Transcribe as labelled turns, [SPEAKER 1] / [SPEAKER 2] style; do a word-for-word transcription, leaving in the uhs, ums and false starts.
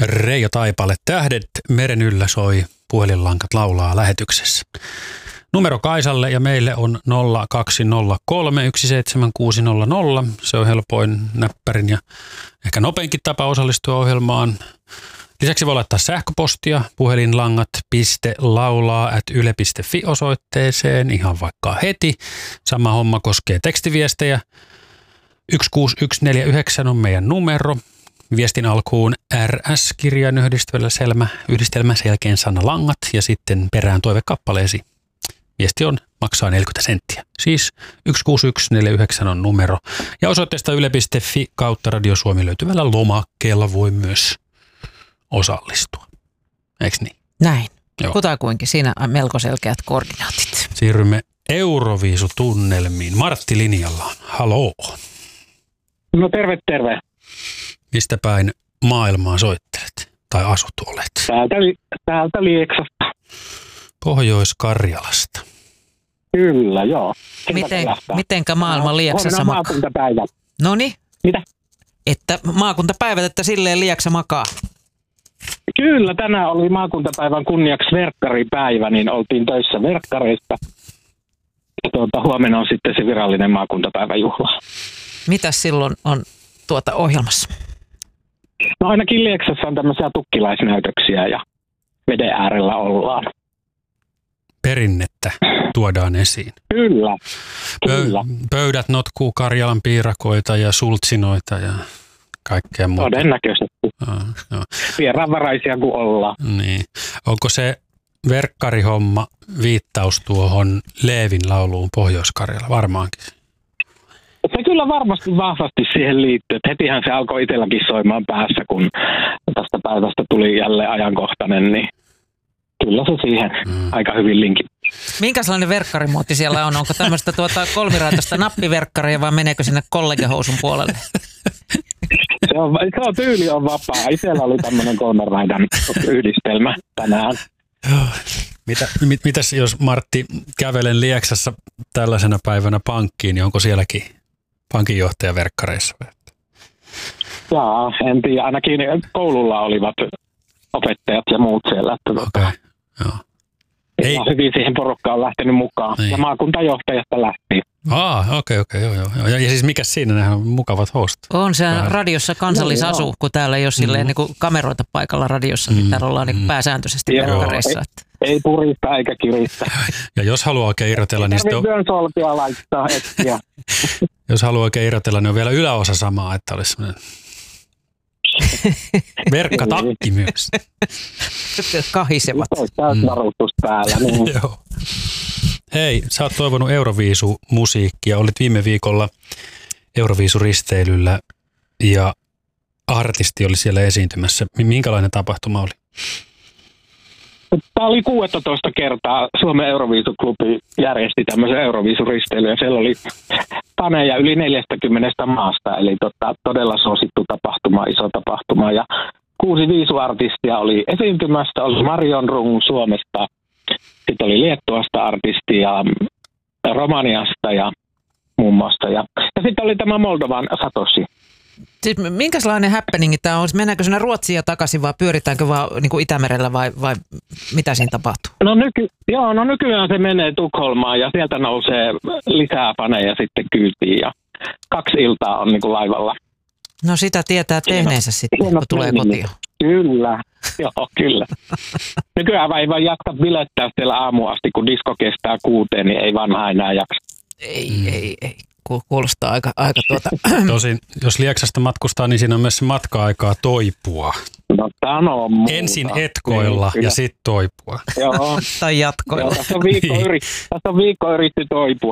[SPEAKER 1] Reijo Taipale, Tähdet meren yllä soi, puhelinlankat laulaa lähetyksessä. Numero Kaisalle ja meille on nolla kaksi nolla kolme yksi seitsemän kuusi nolla nolla. Se on helpoin, näppärin ja ehkä nopeinkin tapa osallistua ohjelmaan. Lisäksi voi laittaa sähköpostia puhelinlangat piste laulaa ät yle piste fi osoitteeseen ihan vaikka heti. Sama homma koskee tekstiviestejä. yksi kuusi yksi neljä yhdeksän on meidän numero. Viestin alkuun R S-kirjan yhdistelmä, selmä, yhdistelmä sen jälkeen sana langat ja sitten perään toivekappaleesi. Viesti on maksaa neljäkymmentä senttiä. Siis yksi kuusi yksi neljä yhdeksän on numero. Ja osoitteesta yle piste fi kautta Radio Suomi löytyvällä lomakkeella voi myös osallistua. Eikö niin?
[SPEAKER 2] Näin.
[SPEAKER 1] Joo.
[SPEAKER 2] Kutakuinkin. Siinä on melko selkeät koordinaatit.
[SPEAKER 1] Siirrymme Euroviisutunnelmiin. Martti linjalla. Haloo.
[SPEAKER 3] No terve, terve.
[SPEAKER 1] Mistä päin maailmaa soittelet tai asut olet?
[SPEAKER 3] Täältä, täältä Lieksasta.
[SPEAKER 1] Pohjois-Karjalasta.
[SPEAKER 3] Kyllä, joo.
[SPEAKER 2] Miten, mitenkä maailman Lieksassa makaa?
[SPEAKER 3] Maakuntapäivä.
[SPEAKER 2] Noniin.
[SPEAKER 3] Mitä?
[SPEAKER 2] Että maakuntapäivät, että silleen Lieksa makaa.
[SPEAKER 3] Kyllä, tänään oli maakuntapäivän kunniaksi verkkaripäivä, niin oltiin töissä verkkareista. Ja tuota, huomenna on sitten se virallinen maakuntapäiväjuhla.
[SPEAKER 2] Mitäs silloin on tuota ohjelmassa?
[SPEAKER 3] No ainakin Lieksassa on tämmöisiä tukkilaisnäytöksiä ja veden äärellä ollaan.
[SPEAKER 1] Perinnettä tuodaan esiin.
[SPEAKER 3] Kyllä, kyllä.
[SPEAKER 1] Pöy- pöydät notkuu Karjalan piirakoita ja sultsinoita ja kaikkea muuta.
[SPEAKER 3] Todennäköisesti.
[SPEAKER 1] Ah, joo.
[SPEAKER 3] Vieraanvaraisia kuin ollaan.
[SPEAKER 1] Niin. Onko se verkkarihomma viittaus tuohon Leevin lauluun Pohjois-Karjala? Varmaankin.
[SPEAKER 3] Se kyllä varmasti vahvasti siihen liittyy. Hetihän se alkoi itselläkin soimaan päässä, kun tästä päivästä tuli jälleen ajankohtainen, niin kyllä se siihen mm. aika hyvin linkin.
[SPEAKER 2] Minkälainen verkkarimuotti siellä on? Onko tämmöistä tuota kolmiraitaista nappiverkkaria vai meneekö sinne kollegehousun puolelle?
[SPEAKER 3] Se on, se on tyyli on vapaa. Itsellä oli tämmöinen kolmen raidan yhdistelmä tänään.
[SPEAKER 1] Mitä, mit, mitäs jos Martti kävelen Lieksassa tällaisena päivänä pankkiin, niin onko sielläkin pankinjohtaja verkkareissa?
[SPEAKER 3] Jaa, en tiedä. Ainakin koululla olivat opettajat ja muut siellä. Okei,
[SPEAKER 1] okay, joo.
[SPEAKER 3] Ei. Hyvin siihen porukkaan lähtenyt mukaan. Ei. Ja maakuntajohtajasta lähti.
[SPEAKER 1] Aa, okei, okay, okei, okay, joo, joo. Ja, ja siis mikä siinä, nehän on mukavat host.
[SPEAKER 2] On se Vähän. Radiossa kansallisasu, no, kun täällä ei ole silleen, mm. niin kuin kameroita paikalla radiossa, niin mm. täällä ollaan niin pääsääntöisesti verkkareissa.
[SPEAKER 3] Ei, ei purista eikä kiristä.
[SPEAKER 1] Ja jos haluaa oikein irrotella, niin sitten on...
[SPEAKER 3] solpia laittaa etsiä.
[SPEAKER 1] Jos haluaa oikein irrotella, niin on vielä yläosa samaa, että olisi semmoinen... Verkkatakki myös.
[SPEAKER 2] Kahisevat.
[SPEAKER 3] Täysvaruutus päällä. Niin.
[SPEAKER 1] Joo. Hei, sä oot toivonut Euroviisu-musiikkia. Olit viime viikolla Euroviisuristeilyllä ja artisti oli siellä esiintymässä. Minkälainen tapahtuma oli?
[SPEAKER 3] Tämä oli kuusitoista kertaa Suomen Euroviisuklubi järjesti tämmöisen Euroviisuristeilyn ja siellä oli paneja yli neljästäkymmenestä maasta, eli tota, todella suosittu tapahtuma, iso tapahtuma. Ja kuusi viisuartistia oli esiintymästä, oli Marion Rung Suomesta, sitten oli Liettuasta artisti ja Romaniasta ja muun muassa. Ja, ja sitten oli tämä Moldovan Satoshi.
[SPEAKER 2] Siis minkälainen happeningi tämä on? Mennäänkö sinne Ruotsiin ja takaisin vai pyöritäänkö vaan niin kuin Itämerellä vai, vai mitä siinä tapahtuu?
[SPEAKER 3] No, nyky, joo, no nykyään se menee Tukholmaan ja sieltä nousee lisää paneja sitten kyytiin ja kaksi iltaa on niin kuin laivalla.
[SPEAKER 2] No sitä tietää tehneensä sitten, kun tulee kotiin.
[SPEAKER 3] Kyllä, joo kyllä. Nykyään ei vaan jaksa bilettää siellä aamuun asti, kun disko kestää kuuteen, niin ei vanha enää jaksa.
[SPEAKER 2] Ei, mm. ei, ei. Kuulostaa aika, aika tuota...
[SPEAKER 1] Tosin, jos Lieksasta matkustaa, niin siinä on myös matka-aikaa toipua.
[SPEAKER 3] No, sano muuta.
[SPEAKER 1] Ensin etkoilla niin, ja sitten toipua.
[SPEAKER 3] Joo.
[SPEAKER 2] Tai jatkoilla.
[SPEAKER 3] Joo, tässä on viikko, niin. yrit, tässä on viikko yritti toipua